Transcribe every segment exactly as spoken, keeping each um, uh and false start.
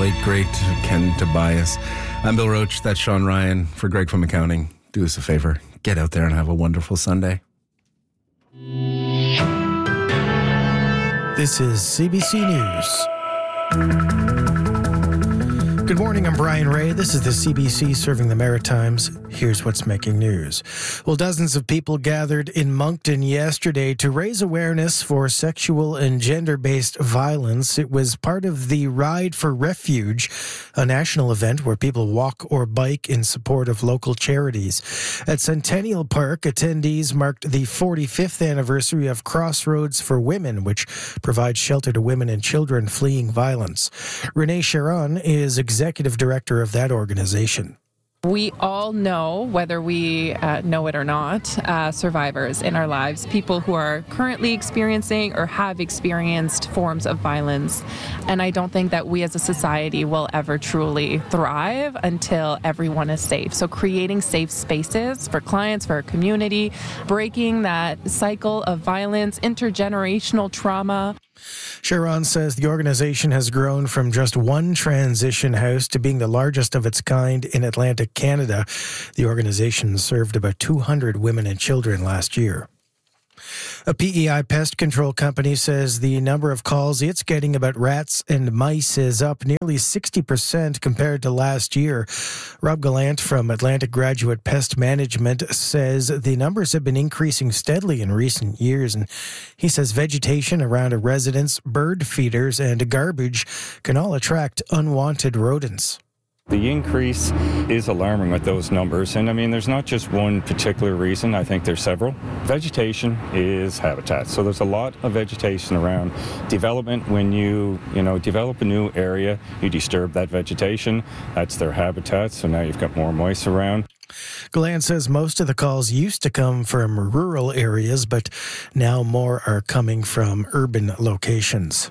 late, great Ken Tobias. I'm Bill Roach. That's Sean Ryan. For Greg from Accounting, do us a favor. Get out there and have a wonderful Sunday. This is C B C News. Good morning, I'm Brian Ray. This is the C B C serving the Maritimes. Here's what's making news. Well, dozens of people gathered in Moncton yesterday to raise awareness for sexual and gender-based violence. It was part of the Ride for Refuge, a national event where people walk or bike in support of local charities. At Centennial Park, attendees marked the forty-fifth anniversary of Crossroads for Women, which provides shelter to women and children fleeing violence. Renee Sharon is executive director of that organization. We all know, whether we uh, know it or not, uh, survivors in our lives, people who are currently experiencing or have experienced forms of violence. And I don't think that we as a society will ever truly thrive until everyone is safe. So creating safe spaces for clients, for our community, breaking that cycle of violence, intergenerational trauma. Sharon says the organization has grown from just one transition house to being the largest of its kind in Atlantic Canada. The organization served about two hundred women and children last year. A P E I pest control company says the number of calls it's getting about rats and mice is up nearly sixty percent compared to last year. Rob Gallant from Atlantic Graduate Pest Management says the numbers have been increasing steadily in recent years, and he says vegetation around a residence, bird feeders, and garbage can all attract unwanted rodents. The increase is alarming with those numbers, and I mean there's not just one particular reason. I think there's several. Vegetation is habitat, so there's a lot of vegetation around. Development, when you you know develop a new area, you disturb that vegetation. That's their habitat, so now you've got more mice around. Gallant says most of the calls used to come from rural areas, but now more are coming from urban locations.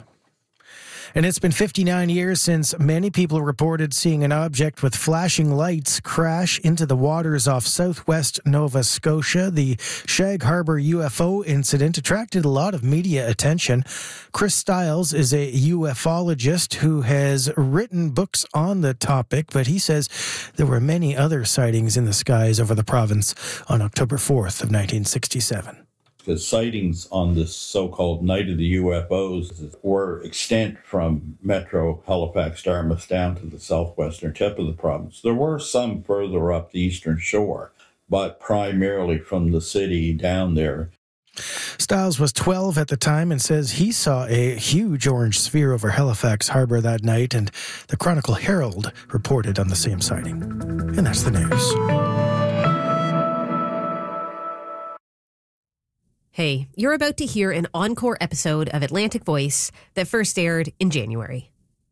And it's been fifty-nine years since many people reported seeing an object with flashing lights crash into the waters off southwest Nova Scotia. The Shag Harbour U F O incident attracted a lot of media attention. Chris Stiles is a ufologist who has written books on the topic, but he says there were many other sightings in the skies over the province on October fourth of nineteen sixty-seven. The sightings on this so-called Night of the U F Os were extent from Metro, Halifax, Dartmouth down to the southwestern tip of the province. There were some further up the eastern shore, but primarily from the city down there. Stiles was twelve at the time and says he saw a huge orange sphere over Halifax Harbour that night, and the Chronicle Herald reported on the same sighting. And that's the news. Hey, you're about to hear an encore episode of Atlantic Voice that first aired in January.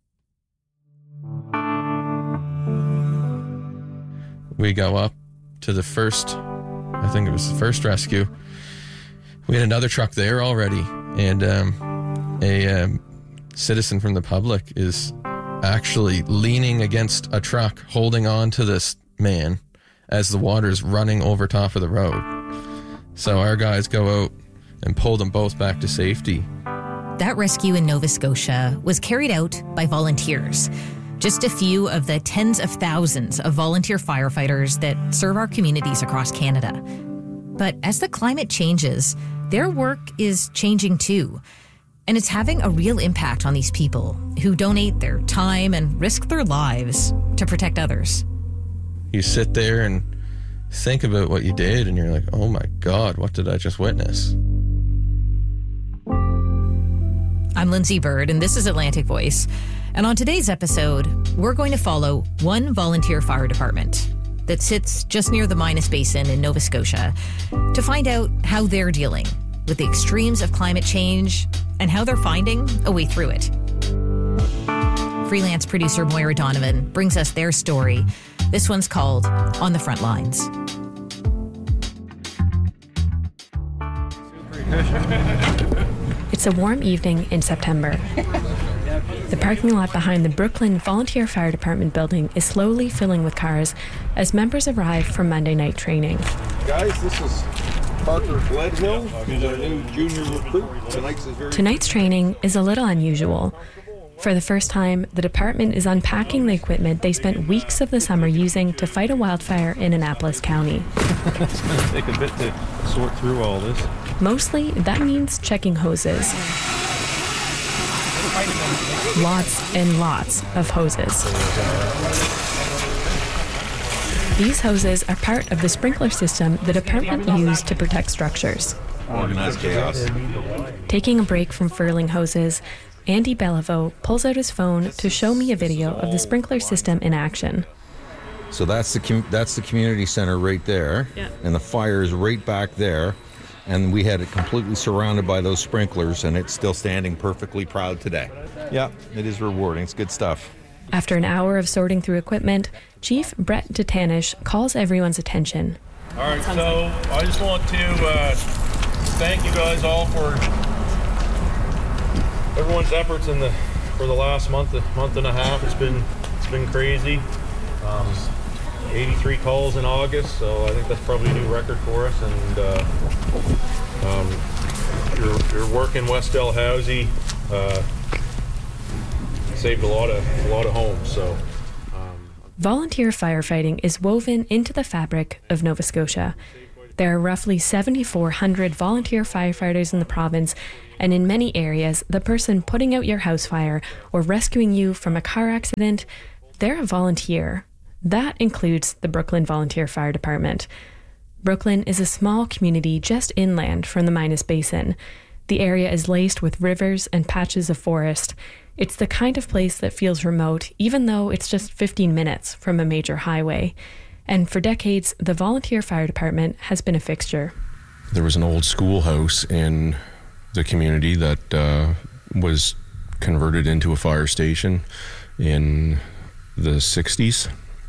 We go up to the first, I think it was the first rescue. We had another truck there already, and um, a um, citizen from the public is actually leaning against a truck, holding on to this man as the water's running over top of the road. So our guys go out and pull them both back to safety. That rescue in Nova Scotia was carried out by volunteers. Just a few of the tens of thousands of volunteer firefighters that serve our communities across Canada. But as the climate changes, their work is changing too. And it's having a real impact on these people who donate their time and risk their lives to protect others. You sit there and think about what you did, and you're like, oh my God, what did I just witness? I'm Lindsay Bird, and this is Atlantic Voice. And on today's episode, we're going to follow one volunteer fire department that sits just near the Minas Basin in Nova Scotia to find out how they're dealing with the extremes of climate change and how they're finding a way through it. Freelance producer Moira Donovan brings us their story. This one's called On the Front Lines. It's a warm evening in September. The parking lot behind the Brooklyn Volunteer Fire Department building is slowly filling with cars as members arrive for Monday night training. Guys, this is Parker Gledhill. He's our new junior recruit. Tonight's, very- Tonight's training is a little unusual. For the first time, the department is unpacking the equipment they spent weeks of the summer using to fight a wildfire in Annapolis County. It's going to take a bit to sort through all this. Mostly, that means checking hoses. Lots and lots of hoses. These hoses are part of the sprinkler system the department used to protect structures. Organized chaos. Taking a break from furling hoses, Andy Beliveau pulls out his phone to show me a video of the sprinkler system in action. So that's the com- that's the community center right there, yeah. And the fire is right back there, and we had it completely surrounded by those sprinklers, and it's still standing perfectly proud today. Yeah, it is rewarding. It's good stuff. After an hour of sorting through equipment, Chief Brett Detanish calls everyone's attention. All right, so I just want to uh, thank you guys all for everyone's efforts in the for the last month, month and a half. It's been it's been crazy. Um, eighty-three calls in August, so I think that's probably a new record for us. And uh, um, your your work in West Dalhousie uh, saved a lot of a lot of homes. So. Volunteer firefighting is woven into the fabric of Nova Scotia. There are roughly seven thousand four hundred volunteer firefighters in the province, and in many areas, the person putting out your house fire or rescuing you from a car accident, they're a volunteer. That includes the Brooklyn Volunteer Fire Department. Brooklyn is a small community just inland from the Minas Basin. The area is laced with rivers and patches of forest. It's the kind of place that feels remote, even though it's just fifteen minutes from a major highway. And for decades, the volunteer fire department has been a fixture. There was an old schoolhouse in the community that uh, was converted into a fire station in the sixties.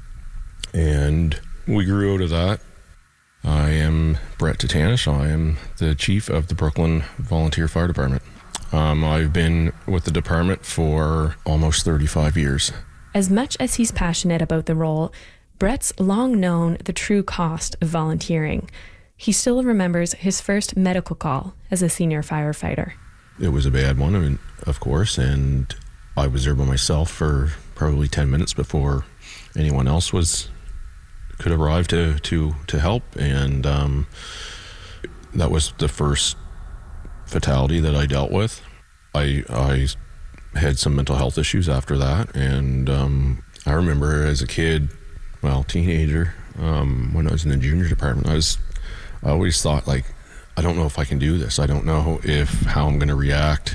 And we grew out of that. I am Brett Detanish. I am the chief of the Brooklyn Volunteer Fire Department. Um, I've been with the department for almost thirty-five years. As much as he's passionate about the role, Brett's long known the true cost of volunteering. He still remembers his first medical call as a senior firefighter. It was a bad one, I mean, of course, and I was there by myself for probably ten minutes before anyone else was could arrive to to to help, and um, that was the first fatality that I dealt with. I I had some mental health issues after that, and um, I remember as a kid, well, teenager, um, when I was in the junior department, I was I always thought, like, I don't know if I can do this. I don't know if how I'm going to react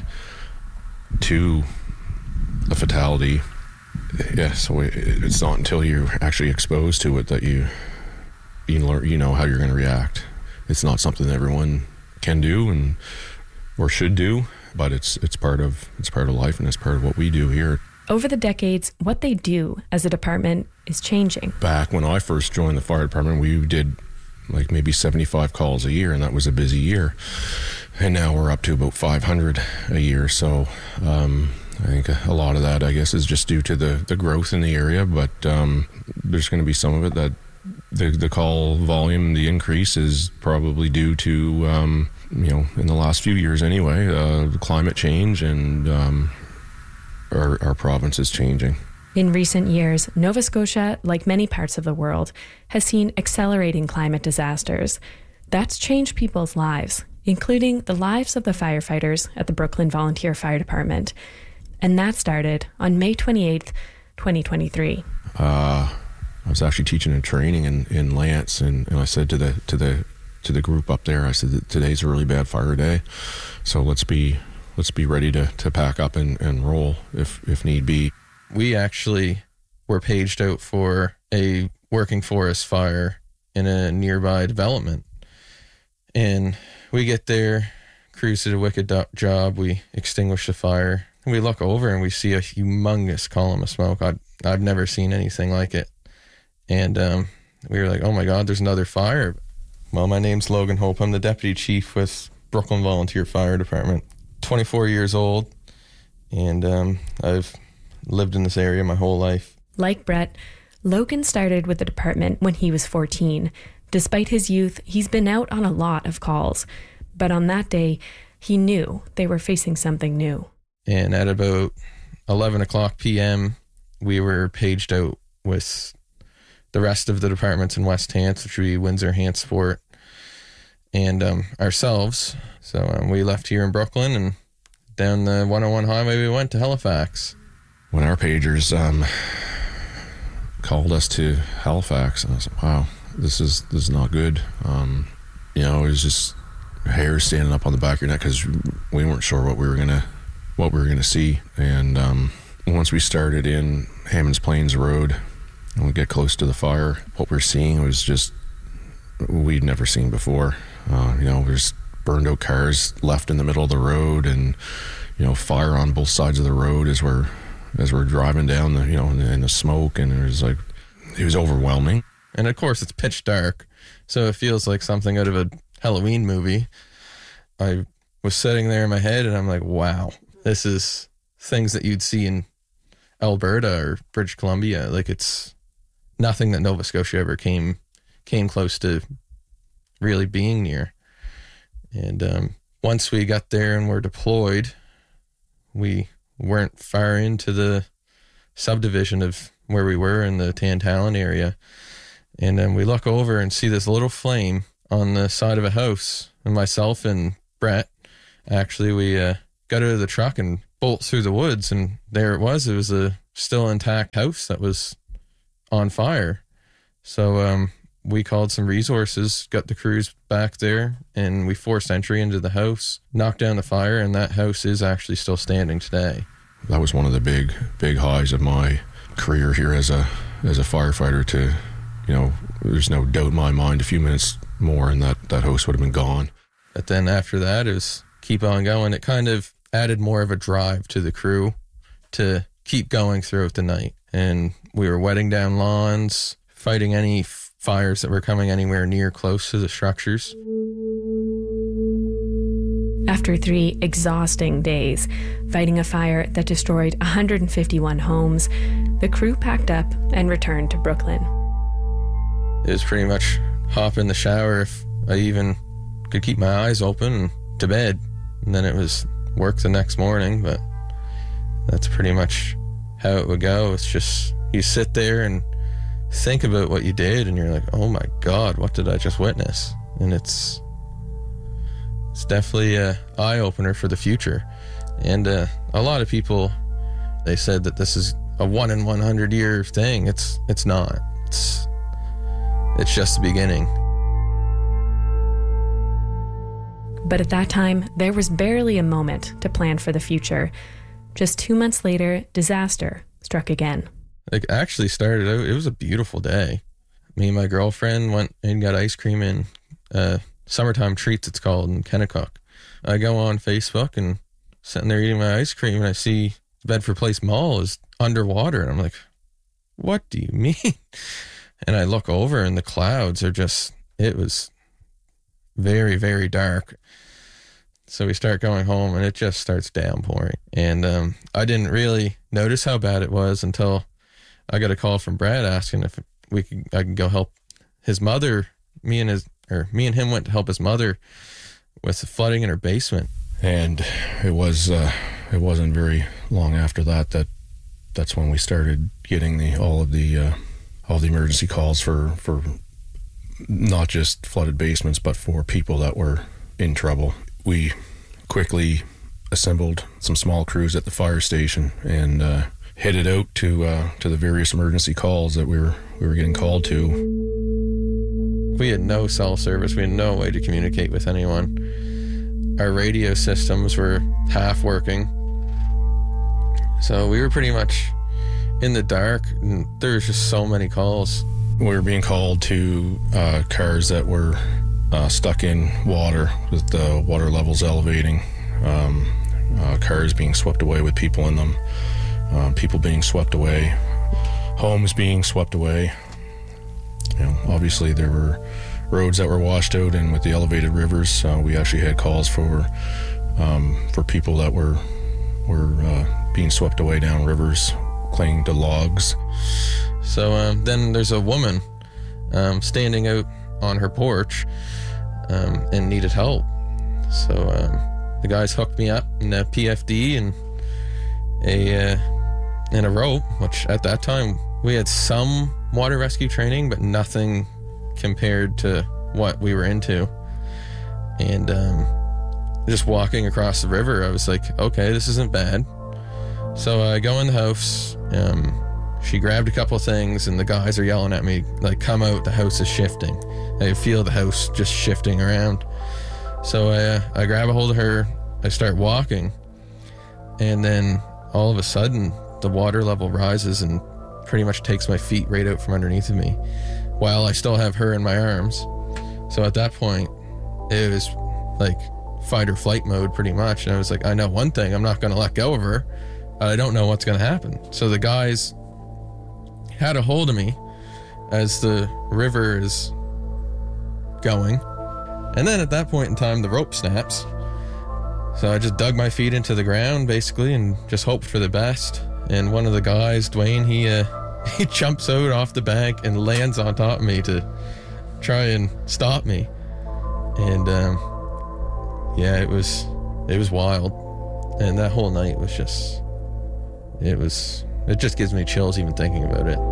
to a fatality. Yeah, so it, it's not until you're actually exposed to it that you you learn, you know how you're going to react. It's not something that everyone can do and or should do, but it's it's part of it's part of life, and it's part of what we do here. Over the decades, what they do as a department is changing. Back when I first joined the fire department, we did like maybe seventy-five calls a year, and that was a busy year. And now we're up to about five hundred a year. So um, I think a lot of that, I guess, is just due to the, the growth in the area, but um, there's going to be some of it that the, the call volume, the increase is probably due to, um, you know, in the last few years anyway, uh, climate change and um, our, our province is changing. In recent years, Nova Scotia, like many parts of the world, has seen accelerating climate disasters. That's changed people's lives, including the lives of the firefighters at the Brooklyn Volunteer Fire Department. And that started on May twenty-eighth, twenty twenty-three. Uh, I was actually teaching a training in, in Lance, and, and I said to the to the to the group up there, I said that today's a really bad fire day, so let's be let's be ready to, to pack up and, and roll if if need be. We actually were paged out for a working forest fire in a nearby development. And we get there, crews did a wicked do- job. We extinguish the fire. And we look over and we see a humongous column of smoke. I've, I've never seen anything like it. And um, we were like, oh my God, there's another fire. Well, my name's Logan Hope. I'm the deputy chief with Brooklyn Volunteer Fire Department. twenty-four years old. And um, I've lived in this area my whole life. Like Brett, Logan started with the department when he was fourteen. Despite his youth, he's been out on a lot of calls. But on that day, he knew they were facing something new. And at about eleven o'clock p.m., we were paged out with the rest of the departments in West Hants, which would be Windsor, Hantsport, and um, ourselves. So um, we left here in Brooklyn, and down the one oh one highway we went to Halifax. When our pagers um, called us to Halifax, and I was like, wow, this is this is not good. Um, you know, it was just hair standing up on the back of your neck because we weren't sure what we were gonna what we were gonna see. And um, once we started in Hammonds Plains Road and we get close to the fire, what we're seeing was just we'd never seen before. Uh, you know, there's burned out cars left in the middle of the road, and you know, fire on both sides of the road as we're as we're driving down the you know in the, in the smoke, and it was like it was overwhelming. And of course, it's pitch dark, so it feels like something out of a Halloween movie. I was sitting there in my head, and I'm like, wow, this is things that you'd see in Alberta or British Columbia. Like, it's nothing that Nova Scotia ever came came close to really being near. And um, once we got there and were deployed, we weren't far into the subdivision of where we were in the Tantallon area. And then we look over and see this little flame on the side of a house. And myself and Brett, actually, we uh, got out of the truck and bolt through the woods. And there it was. It was a still intact house that was on fire. So um, we called some resources, got the crews back there, and we forced entry into the house, knocked down the fire, and that house is actually still standing today. That was one of the big, big highs of my career here as a as a firefighter. To, you know, there's no doubt in my mind, a few minutes more and that, that house would have been gone. But then after that, it was keep on going. It kind of added more of a drive to the crew to keep going throughout the night. And we were wetting down lawns, fighting any fires that were coming anywhere near close to the structures. After three exhausting days fighting a fire that destroyed one hundred fifty-one homes, the crew packed up and returned to Brooklyn. It was pretty much hop in the shower if I even could keep my eyes open, and to bed. And then it was work the next morning, but that's pretty much how it would go. It's just you sit there and think about what you did, and you're like, oh my God, what did I just witness? And it's it's definitely an eye-opener for the future. And uh, a lot of people, they said that this is a one in one hundred year thing. It's it's not. It's it's just the beginning. But at that time, there was barely a moment to plan for the future. Just two months later, disaster struck again. It actually started out, it was a beautiful day. Me and my girlfriend went and got ice cream in uh, Summertime Treats, it's called, in Kennecott. I go on Facebook and sitting there eating my ice cream, and I see Bedford Place Mall is underwater. And I'm like, what do you mean? And I look over, and the clouds are just, it was very, very dark. So we start going home, and it just starts downpouring. And um, I didn't really notice how bad it was until I got a call from Brad asking if we could, I could go help his mother. Me and his, or me and him went to help his mother with the flooding in her basement. And it was, uh, it wasn't very long after that that that's when we started getting the all of the uh, all the emergency calls for for not just flooded basements, but for people that were in trouble. We quickly assembled some small crews at the fire station and uh, headed out to uh, to the various emergency calls that we were we were getting called to. We had no cell service. We had no way to communicate with anyone. Our radio systems were half working, so we were pretty much in the dark. And there was just so many calls. We were being called to uh, cars that were uh, stuck in water with the water levels elevating. Um, uh, cars being swept away with people in them. Uh, people being swept away. Homes being swept away. You know, obviously there were roads that were washed out, and with the elevated rivers, uh, we actually had calls for um, for people that were were uh, being swept away down rivers, clinging to logs. So um, then there's a woman um, standing out on her porch um, and needed help. So um, the guys hooked me up in a P F D and a uh, and a rope, which at that time we had some water rescue training, but nothing compared to what we were into. And um, just walking across the river, I was like, okay, this isn't bad. So I go in the house. Um, she grabbed a couple of things, and the guys are yelling at me, like, come out, the house is shifting. I feel the house just shifting around. So I, uh, I grab a hold of her, I start walking, and then all of a sudden, the water level rises and pretty much takes my feet right out from underneath of me, while I still have her in my arms. So at that point, it was like fight or flight mode pretty much. And I was like, I know one thing, I'm not going to let go of her. I don't know what's going to happen. So the guys had a hold of me as the river is going. And then at that point in time, the rope snaps. So I just dug my feet into the ground basically and just hoped for the best. And one of the guys, Dwayne, he uh, he jumps out off the bank and lands on top of me to try and stop me. And um, yeah, it was it was wild. And that whole night was just, it was, it just gives me chills even thinking about it.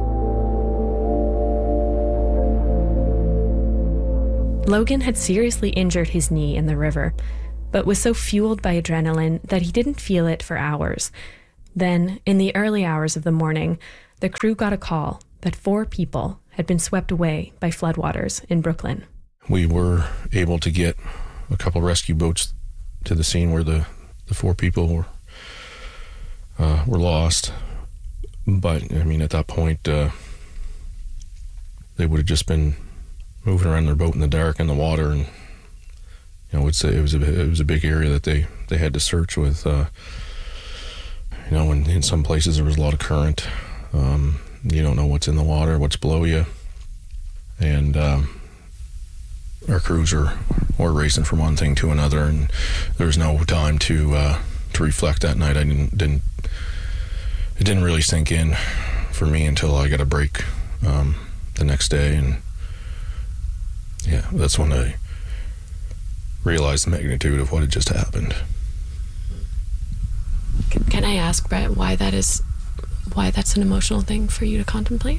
Logan had seriously injured his knee in the river, but was so fueled by adrenaline that he didn't feel it for hours. Then, in the early hours of the morning, the crew got a call that four people had been swept away by floodwaters in Brooklyn. We were able to get a couple rescue boats to the scene where the, the four people were uh, were lost. But, I mean, at that point, uh, they would have just been moving around their boat in the dark in the water, and you know, it's a, it was a it was a big area that they, they had to search with. Uh, you know, in, in some places there was a lot of current. Um, you don't know what's in the water, what's below you, and um, our crews were were racing from one thing to another, and there was no time to uh, to reflect that night. I didn't didn't it didn't really sink in for me until I got a break um, the next day, and yeah, that's when I realized the magnitude of what had just happened. Can I ask, Brett, why that is, why that's an emotional thing for you to contemplate?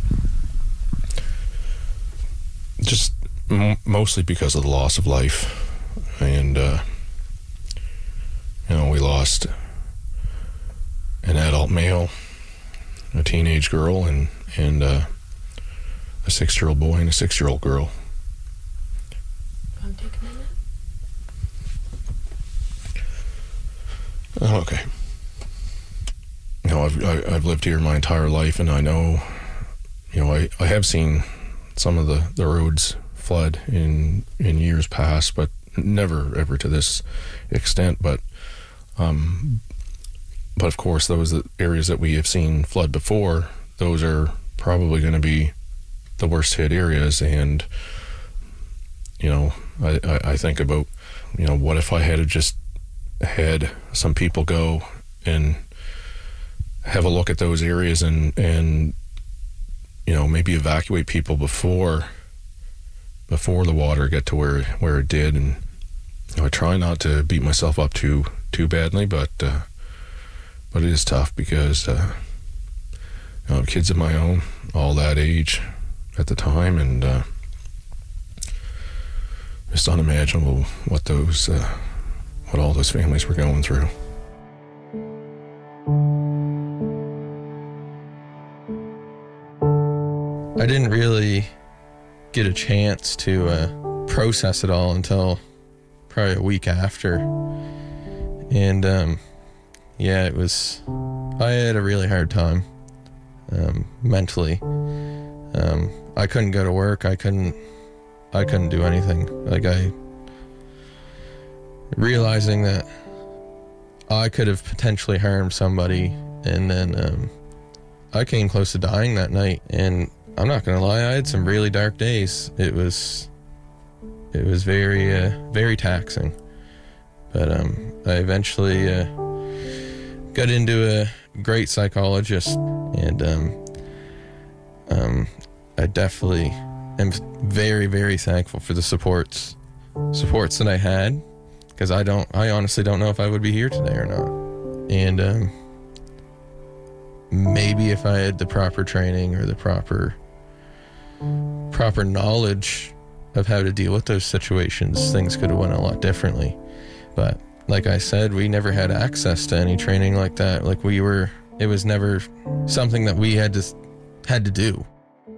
Just m- mostly because of the loss of life, and uh, you know, we lost an adult male, a teenage girl, and and uh, a six-year-old boy and a six-year-old girl. Want to take a minute? Oh, okay. You know, I've I, I've lived here my entire life, and I know, you know, I, I have seen some of the, the roads flood in in years past, but never ever to this extent. But um, but of course, those areas that we have seen flood before, those are probably going to be the worst hit areas. And you know, I, I, I think about, you know, what if I had just had some people go and have a look at those areas and, and you know, maybe evacuate people before before the water got to where where it did. And you know, I try not to beat myself up too too badly, but uh, but it is tough because uh, you know, kids of my own, all that age at the time, and uh, it's unimaginable what those uh, what all those families were going through. I didn't really get a chance to uh, process it all until probably a week after. And um, yeah, it was, I had a really hard time um, mentally. Um, I couldn't go to work. I couldn't, I couldn't do anything. Like I, realizing that I could have potentially harmed somebody, and then um, I came close to dying that night. And I'm not gonna lie, I had some really dark days. It was, it was very, uh, very taxing. But um, I eventually uh, got into a great psychologist, and um, um, I definitely am very, very thankful for the supports, supports that I had, because I don't, I honestly don't know if I would be here today or not. And um, maybe if I had the proper training or the proper proper knowledge of how to deal with those situations, things could have went a lot differently. But like I said, we never had access to any training like that. Like we were, it was never something that we had to had to do.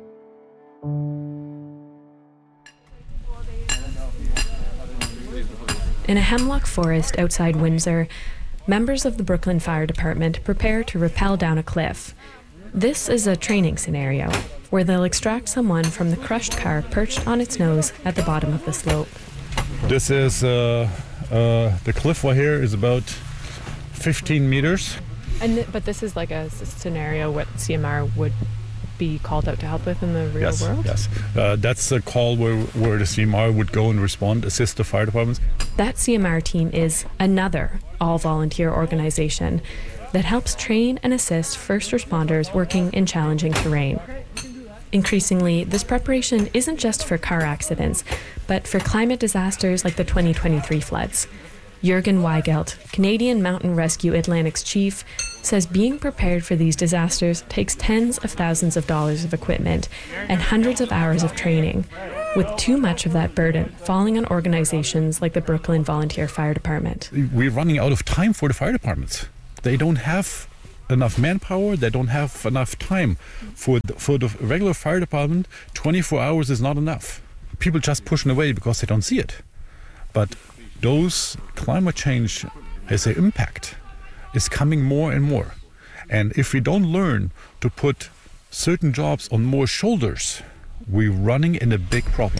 In a hemlock forest outside Windsor, members of the Brooklyn Fire Department prepare to rappel down a cliff. This is a training scenario where they'll extract someone from the crushed car perched on its nose at the bottom of the slope. This is uh, uh, the cliff right here is about fifteen meters. And th- but this is like a, a scenario what C M R would be called out to help with in the real yes, world? Yes, uh, that's a call where, where the C M R would go and respond, assist the fire departments. That C M R team is another all-volunteer organization that helps train and assist first responders working in challenging terrain. Increasingly, this preparation isn't just for car accidents, but for climate disasters like the twenty twenty-three floods. Jurgen Weigelt, Canadian Mountain Rescue Atlantic's chief, says being prepared for these disasters takes tens of thousands of dollars of equipment and hundreds of hours of training, with too much of that burden falling on organizations like the Brooklyn Volunteer Fire Department. We're running out of time for the fire departments. They don't have enough manpower, they don't have enough time. For the, for the regular fire department, twenty-four hours is not enough. People just pushing away because they don't see it. But those climate change as an impact is coming more and more. And if we don't learn to put certain jobs on more shoulders, we're running in a big problem.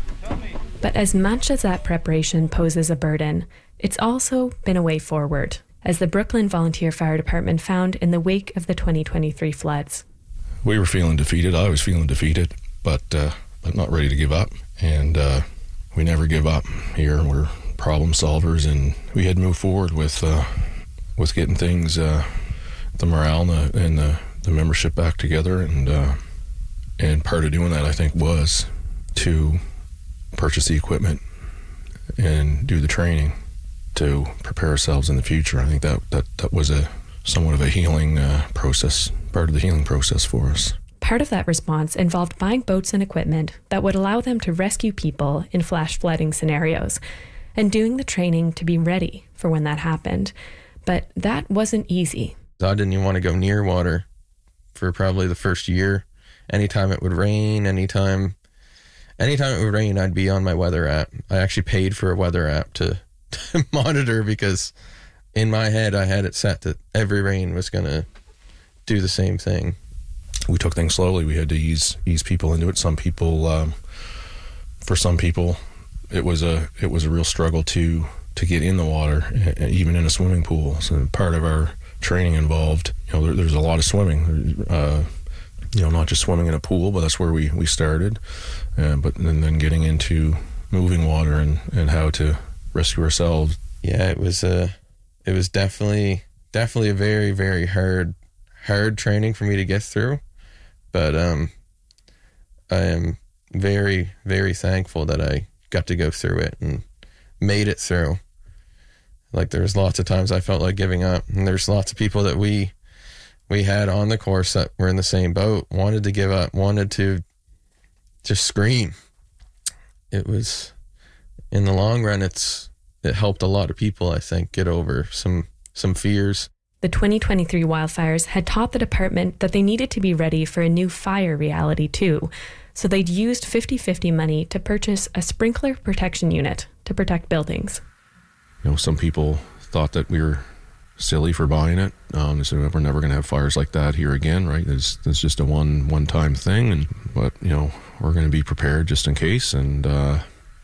But as much as that preparation poses a burden, it's also been a way forward, as the Brooklyn Volunteer Fire Department found in the wake of the twenty twenty-three floods. We were feeling defeated. I was feeling defeated, but uh, but not ready to give up. And uh, we never give up here. We're problem solvers, and we had moved forward with uh, with getting things, uh, the morale and, the, and the, the membership back together. And uh, and part of doing that, I think, was to purchase the equipment and do the training to prepare ourselves in the future. I think that that, that was a somewhat of a healing uh, process, part of the healing process for us. Part of that response involved buying boats and equipment that would allow them to rescue people in flash flooding scenarios, and doing the training to be ready for when that happened. But that wasn't easy. I didn't even want to go near water for probably the first year. Anytime it would rain, anytime anytime it would rain, I'd be on my weather app. I actually paid for a weather app to, to monitor, because in my head I had it set that every rain was going to do the same thing. We took things slowly. We had to ease ease people into it. Some people, um, for some people, it was a it was a real struggle to to get in the water, even in a swimming pool. So part of our training involved, you know, there, there's a lot of swimming. Uh, you know, not just swimming in a pool, but that's where we we started. Uh, but and then getting into moving water and, and how to rescue ourselves. Yeah, it was a it was definitely definitely a very very hard hard training for me to get through. But um, I am very very thankful that I got to go through it and made it through. Like, there's lots of times I felt like giving up, and there's lots of people that we we had on the course that were in the same boat, wanted to give up, wanted to just scream. It was, in the long run, it's it helped a lot of people, I think, get over some some fears. The twenty twenty-three wildfires had taught the department that they needed to be ready for a new fire reality too. So they'd used fifty-fifty money to purchase a sprinkler protection unit to protect buildings. You know, some people thought that we were silly for buying it. Um, they said, we're never going to have fires like that here again, right? It's, it's just a one, one-time thing. And But, you know, we're going to be prepared just in case. And uh,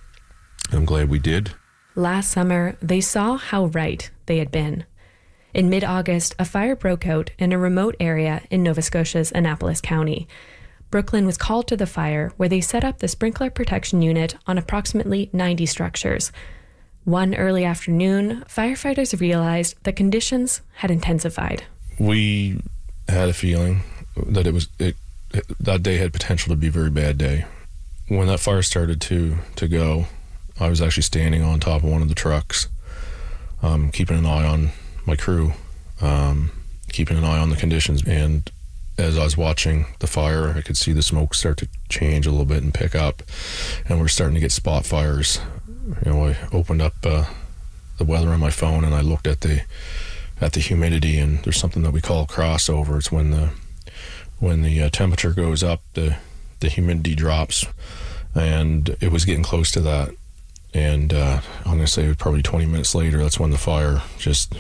I'm glad we did. Last summer, they saw how right they had been. In mid-August, a fire broke out in a remote area in Nova Scotia's Annapolis County. Brooklyn was called to the fire, where they set up the sprinkler protection unit on approximately ninety structures. One early afternoon, firefighters realized the conditions had intensified. We had a feeling that it was it, it, that day had potential to be a very bad day. When that fire started to to go, I was actually standing on top of one of the trucks, um, keeping an eye on my crew, um, keeping an eye on the conditions. And as I was watching the fire, I could see the smoke start to change a little bit and pick up, and we're starting to get spot fires. You know, I opened up uh, the weather on my phone and I looked at the at the humidity, and there's something that we call crossover. It's when the when the uh, temperature goes up, the the humidity drops, and it was getting close to that. And uh, I'm gonna say probably twenty minutes later, that's when the fire just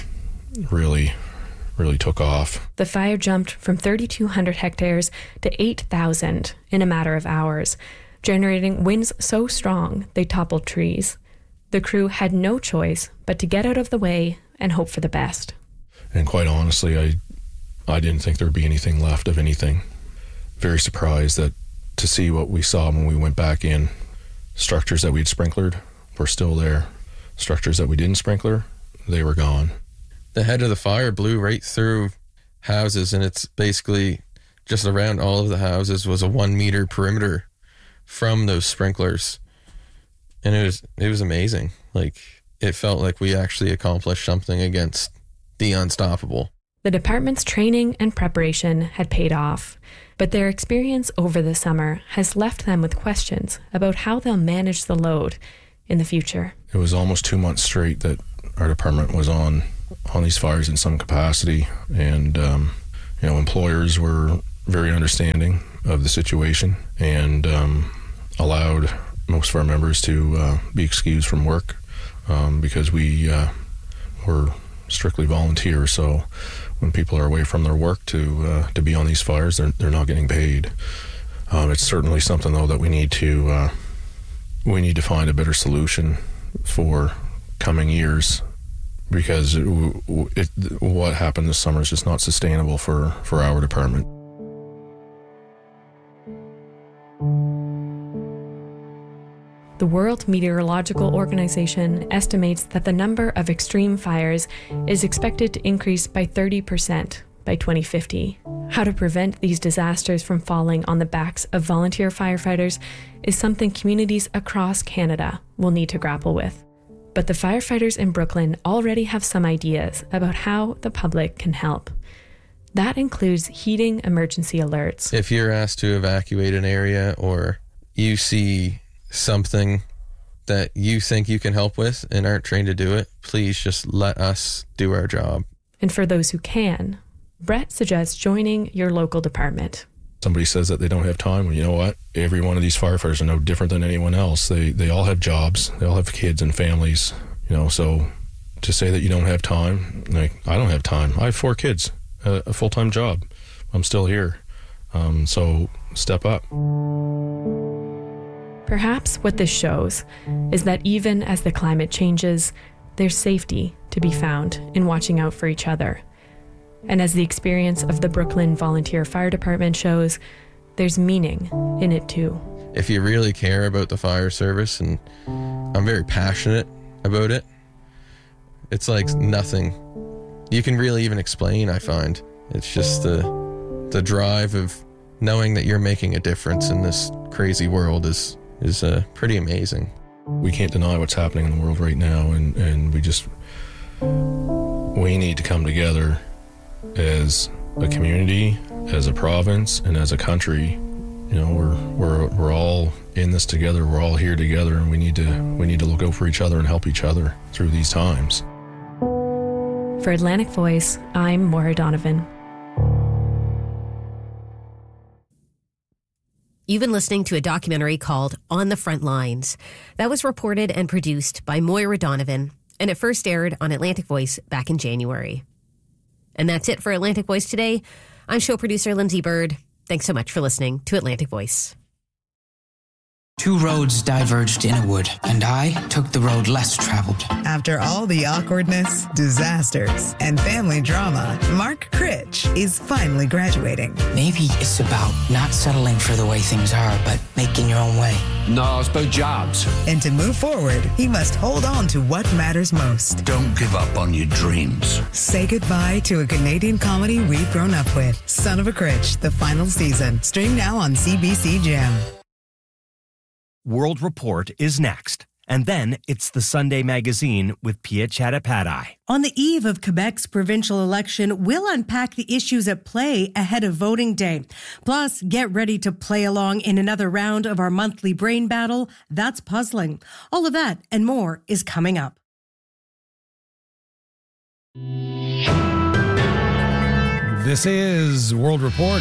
really, really took off. The fire jumped from thirty-two hundred hectares to eight thousand in a matter of hours, generating winds so strong they toppled trees. The crew had no choice but to get out of the way and hope for the best. And quite honestly, I I didn't think there'd be anything left of anything. Very surprised that to see what we saw when we went back in. Structures that we'd sprinklered were still there. Structures that we didn't sprinkler, they were gone. The head of the fire blew right through houses, and it's basically just around all of the houses was a one meter perimeter from those sprinklers. And it was it was amazing. Like, it felt like we actually accomplished something against the unstoppable. The department's training and preparation had paid off, but their experience over the summer has left them with questions about how they'll manage the load in the future. It was almost two months straight that our department was on on these fires in some capacity, and um, you know, employers were very understanding of the situation and um, allowed most of our members to uh, be excused from work um, because we uh, were strictly volunteers. So when people are away from their work to uh, to be on these fires, they're they're not getting paid. Um, it's certainly something though that we need to uh, we need to find a better solution for coming years, because it, it, what happened this summer is just not sustainable for, for our department. The World Meteorological Organization estimates that the number of extreme fires is expected to increase by thirty percent by twenty fifty. How to prevent these disasters from falling on the backs of volunteer firefighters is something communities across Canada will need to grapple with. But the firefighters in Brooklyn already have some ideas about how the public can help. That includes heeding emergency alerts. If you're asked to evacuate an area, or you see something that you think you can help with and aren't trained to do it, please just let us do our job. And for those who can, Brett suggests joining your local department. Somebody says that they don't have time, well, you know what? Every one of these firefighters are no different than anyone else. They they all have jobs. They all have kids and families. You know, so to say that you don't have time, like, I don't have time. I have four kids, a, a full-time job. I'm still here. Um, so step up. Perhaps what this shows is that even as the climate changes, there's safety to be found in watching out for each other. And as the experience of the Brooklyn Volunteer Fire Department shows, there's meaning in it too. If you really care about the fire service, and I'm very passionate about it, it's like nothing you can really even explain, I find. It's just the the drive of knowing that you're making a difference in this crazy world is is uh, pretty amazing. We can't deny what's happening in the world right now, and, and we just we need to come together as a community, as a province, and as a country. You know, we're we're we're all in this together. We're all here together, and we need to we need to look out for each other and help each other through these times. For Atlantic Voice, I'm Maura Donovan. You've been listening to a documentary called On the Front Lines. That was reported and produced by Moira Donovan, and it first aired on Atlantic Voice back in January. And that's it for Atlantic Voice today. I'm show producer Lindsay Bird. Thanks so much for listening to Atlantic Voice. Two roads diverged in a wood, and I took the road less traveled. After all the awkwardness, disasters, and family drama, Mark Critch is finally graduating. Maybe it's about not settling for the way things are, but making your own way. No, it's about jobs. And to move forward, he must hold on to what matters most. Don't give up on your dreams. Say goodbye to a Canadian comedy we've grown up with. Son of a Critch, the final season. Stream now on C B C Gem. World Report is next. And then it's the Sunday Magazine with Pia Chattopadhyay. On the eve of Quebec's provincial election, we'll unpack the issues at play ahead of voting day. Plus, get ready to play along in another round of our monthly brain battle, That's Puzzling. All of that and more is coming up. This is World Report.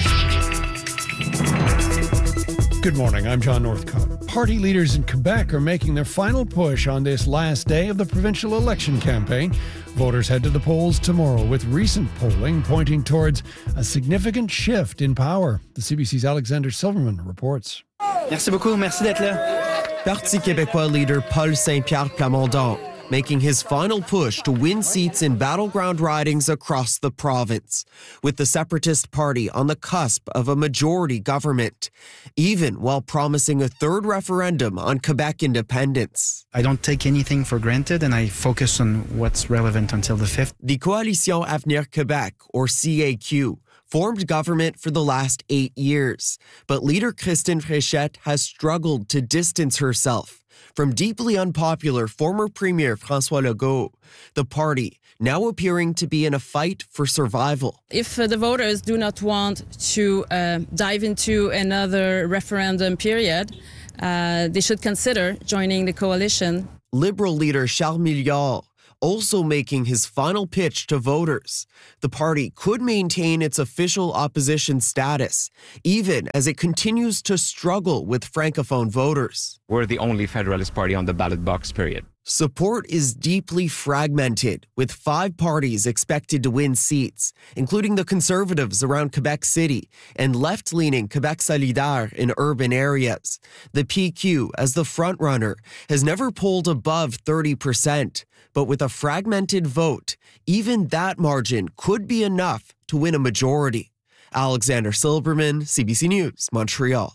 Good morning, I'm John Northcott. Party leaders in Quebec are making their final push on this last day of the provincial election campaign. Voters head to the polls tomorrow with recent polling pointing towards a significant shift in power. The C B C's Alexander Silverman reports. Merci beaucoup, merci d'être là. Parti québécois leader Paul Saint-Pierre Plamondon making his final push to win seats in battleground ridings across the province, with the Separatist Party on the cusp of a majority government, even while promising a third referendum on Quebec independence. I don't take anything for granted and I focus on what's relevant until the fifth. The Coalition Avenir Québec, or C A Q, formed government for the last eight years, but leader Christine Fréchette has struggled to distance herself from deeply unpopular former Premier François Legault, the party now appearing to be in a fight for survival. If uh, the voters do not want to uh, dive into another referendum period, uh, they should consider joining the coalition. Liberal leader Charles Milliard also making his final pitch to voters. The party could maintain its official opposition status, even as it continues to struggle with Francophone voters. We're the only Federalist Party on the ballot box, period. Support is deeply fragmented, with five parties expected to win seats, including the Conservatives around Quebec City and left-leaning Quebec Solidaire in urban areas. The P Q, as the frontrunner, has never polled above thirty percent, but with a fragmented vote, even that margin could be enough to win a majority. Alexander Silberman, C B C News, Montreal.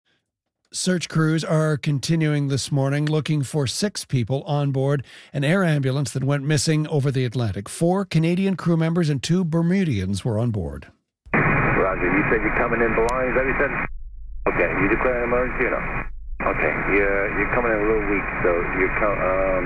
Search crews are continuing this morning looking for six people on board an air ambulance that went missing over the Atlantic. Four Canadian crew members and two Bermudians were on board. Roger, you said you're coming in belongings, that you said? Okay, you declare an emergency or no? Okay, you're, you're coming in a little weak, so you're com- um,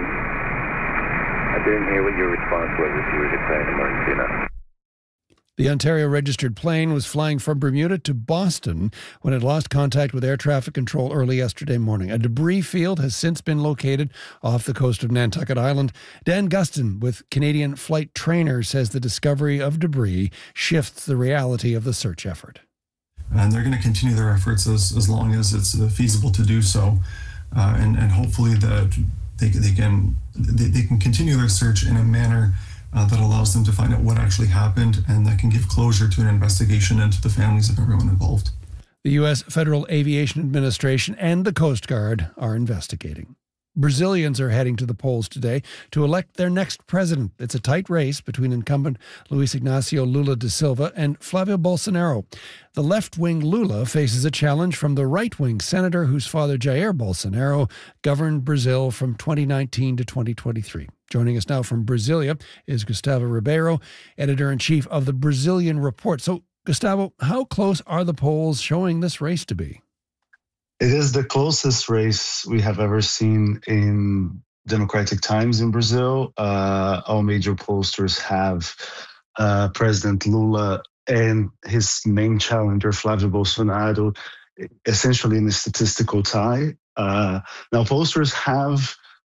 I didn't hear what your response was if you were declaring an emergency or not. The Ontario registered plane was flying from Bermuda to Boston when it lost contact with air traffic control early yesterday morning. A debris field has since been located off the coast of Nantucket Island. Dan Gustin with Canadian Flight Trainer says the discovery of debris shifts the reality of the search effort. And they're going to continue their efforts as, as long as it's feasible to do so. Uh, and, and hopefully that they, they, can, they, they can continue their search in a manner Uh, that allows them to find out what actually happened and that can give closure to an investigation and to the families of everyone involved. The U S Federal Aviation Administration and the Coast Guard are investigating. Brazilians are heading to the polls today to elect their next president. It's a tight race between incumbent Luiz Inácio Lula da Silva and Flávio Bolsonaro. The left-wing Lula faces a challenge from the right-wing senator whose father, Jair Bolsonaro, governed Brazil from twenty nineteen to twenty twenty-three. Joining us now from Brasilia is Gustavo Ribeiro, editor-in-chief of the Brazilian Report. So, Gustavo, how close are the polls showing this race to be? It is the closest race we have ever seen in democratic times in Brazil. Uh, all major pollsters have uh, President Lula and his main challenger, Flávio Bolsonaro, essentially in a statistical tie. Uh, now, pollsters have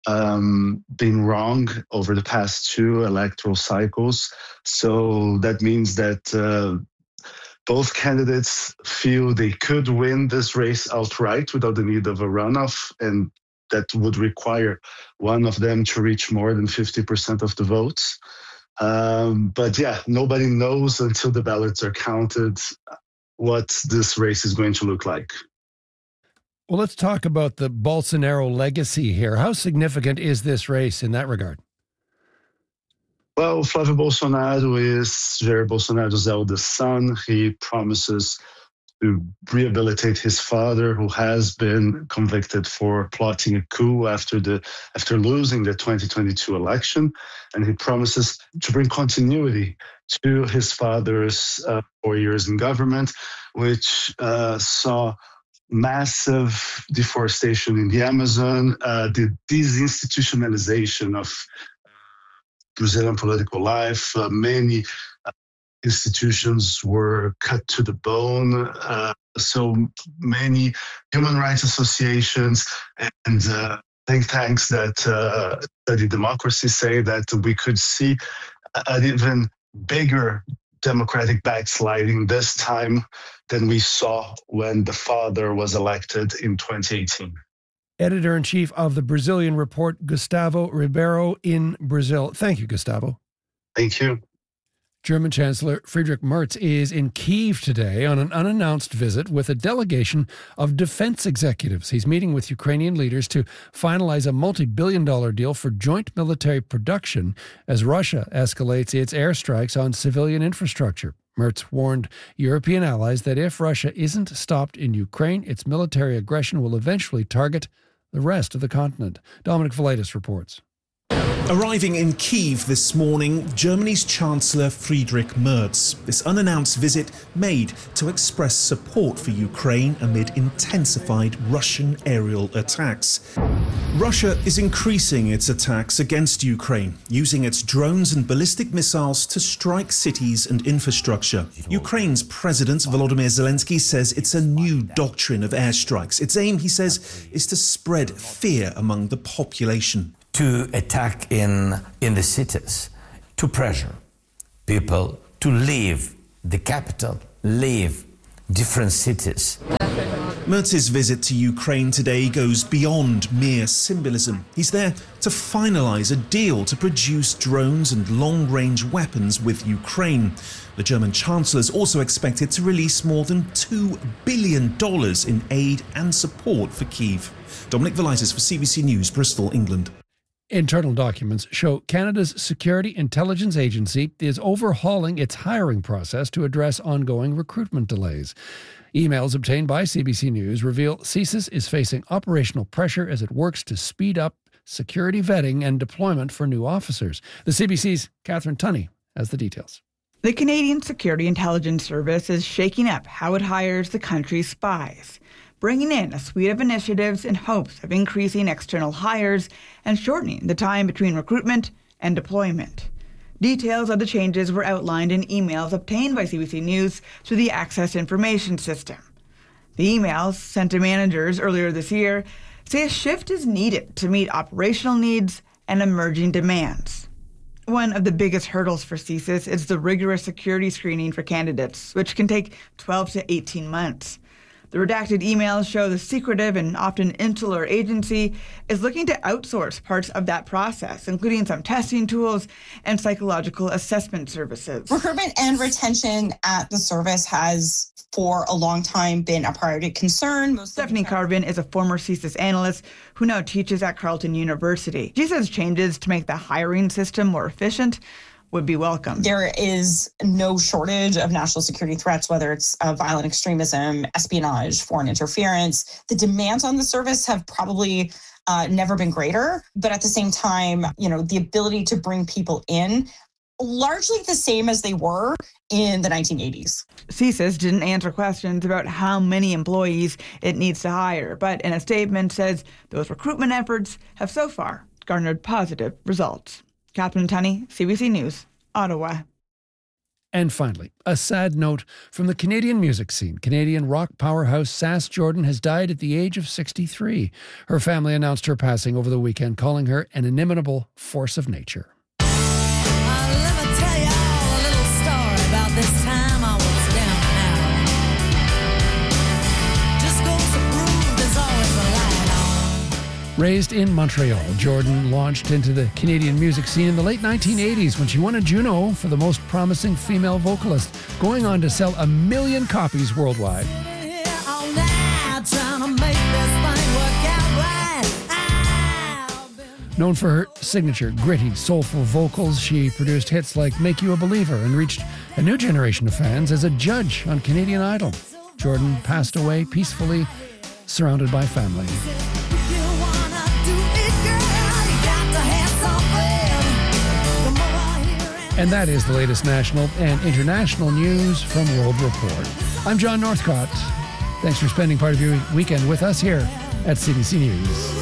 um, been wrong over the past two electoral cycles. So that means that uh, both candidates feel they could win this race outright without the need of a runoff, and that would require one of them to reach more than fifty percent of the votes. Um, but yeah, nobody knows until the ballots are counted what this race is going to look like. Well, let's talk about the Bolsonaro legacy here. How significant is this race in that regard? Well, Flávio Bolsonaro is Jair Bolsonaro's eldest son. He promises to rehabilitate his father, who has been convicted for plotting a coup after the after losing the twenty twenty-two election, and he promises to bring continuity to his father's uh, four years in government, which uh, saw massive deforestation in the Amazon, uh, the disinstitutionalization of Brazilian political life. Uh, many uh, institutions were cut to the bone. Uh, so many human rights associations and uh, think tanks that uh, study democracy say that we could see an even bigger democratic backsliding this time than we saw when the father was elected in twenty eighteen. Editor-in-chief of the Brazilian Report, Gustavo Ribeiro in Brazil. Thank you, Gustavo. Thank you. German Chancellor Friedrich Merz is in Kyiv today on an unannounced visit with a delegation of defense executives. He's meeting with Ukrainian leaders to finalize a multi-billion dollar deal for joint military production as Russia escalates its airstrikes on civilian infrastructure. Merz warned European allies that if Russia isn't stopped in Ukraine, its military aggression will eventually target the rest of the continent. Dominic Velitis reports. Arriving in Kyiv this morning, Germany's Chancellor Friedrich Merz. This unannounced visit made to express support for Ukraine amid intensified Russian aerial attacks. Russia is increasing its attacks against Ukraine, using its drones and ballistic missiles to strike cities and infrastructure. Ukraine's President Volodymyr Zelensky says it's a new doctrine of airstrikes. Its aim, he says, is to spread fear among the population. To attack in in the cities, to pressure people to leave the capital, leave different cities. Merz's visit to Ukraine today goes beyond mere symbolism. He's there to finalize a deal to produce drones and long-range weapons with Ukraine. The German Chancellor is also expected to release more than two billion dollars in aid and support for Kyiv. Dominic Velitis for C B C News, Bristol, England. Internal documents show Canada's Security Intelligence Agency is overhauling its hiring process to address ongoing recruitment delays. Emails obtained by C B C News reveal C I S I S is facing operational pressure as it works to speed up security vetting and deployment for new officers. The C B C's Catherine Tunney has the details. The Canadian Security Intelligence Service is shaking up how it hires the country's spies, bringing in a suite of initiatives in hopes of increasing external hires and shortening the time between recruitment and deployment. Details of the changes were outlined in emails obtained by C B C News through the Access Information System. The emails, sent to managers earlier this year, say a shift is needed to meet operational needs and emerging demands. One of the biggest hurdles for C I S I S is the rigorous security screening for candidates, which can take twelve to eighteen months. The redacted emails show the secretive and often insular agency is looking to outsource parts of that process, including some testing tools and psychological assessment services. Recruitment and retention at the service has, for a long time, been a priority concern. Most Stephanie Carvin is a former C I S I S analyst who now teaches at Carleton University. She says changes to make the hiring system more efficient would be welcome. There is no shortage of national security threats, whether it's uh, violent extremism, espionage, foreign interference. The demands on the service have probably uh, never been greater. But at the same time, you know, the ability to bring people in, largely the same as they were in the nineteen eighties. C I S I S didn't answer questions about how many employees it needs to hire, but in a statement says those recruitment efforts have so far garnered positive results. Catherine Tunney, C B C News, Ottawa. And finally, a sad note from the Canadian music scene. Canadian rock powerhouse Sass Jordan has died at the age of sixty-three. Her family announced her passing over the weekend, calling her an inimitable force of nature. Uh, let me tell you all a little story about this time I was down and out. Just goes to prove there's always a light on. Raised in Montreal, Jordan launched into the Canadian music scene in the late nineteen eighties when she won a Juno for the most promising female vocalist, going on to sell a million copies worldwide. Known for her signature, gritty, soulful vocals, she produced hits like Make You a Believer and reached a new generation of fans as a judge on Canadian Idol. Jordan passed away peacefully, surrounded by family. And that is the latest national and international news from World Report. I'm John Northcott. Thanks for spending part of your weekend with us here at C B C News.